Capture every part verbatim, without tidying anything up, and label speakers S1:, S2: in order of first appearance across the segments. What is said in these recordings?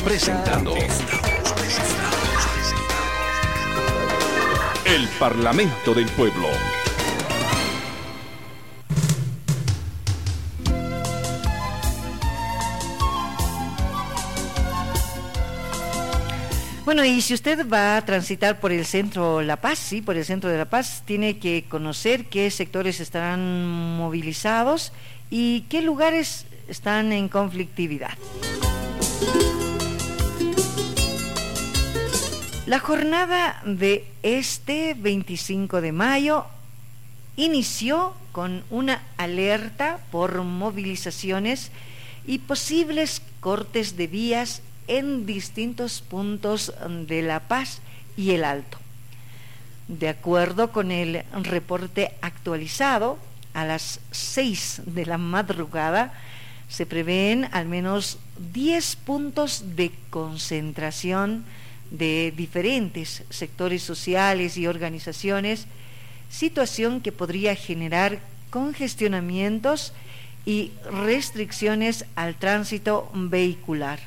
S1: presentando El Parlamento del Pueblo.
S2: Bueno, y si usted va a transitar por el centro La Paz, sí, por el centro de La Paz, tiene que conocer qué sectores estarán movilizados y qué lugares están en conflictividad. La jornada de este veinticinco de mayo inició con una alerta por movilizaciones y posibles cortes de vías en distintos puntos de La Paz y el Alto. De acuerdo con el reporte actualizado, a las seis de la madrugada se prevén al menos diez puntos de concentración de diferentes sectores sociales y organizaciones, situación que podría generar congestionamientos y restricciones al tránsito vehicular.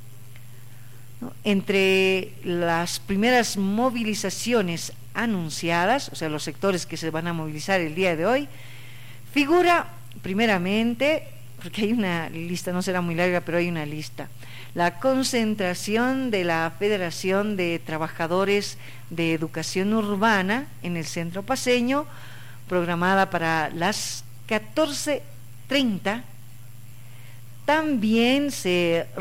S2: Entre las primeras movilizaciones anunciadas, o sea, los sectores que se van a movilizar el día de hoy, figura primeramente, porque hay una lista, no será muy larga, pero hay una lista, la concentración de la Federación de Trabajadores de Educación Urbana en el centro paceño, programada para las catorce treinta. También se